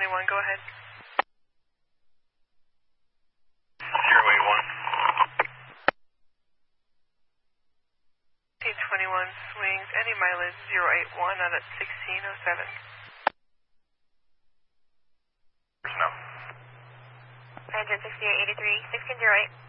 1821, go ahead. 1821 swings, any mileage 081 out at 1607. No. 16883, 1608.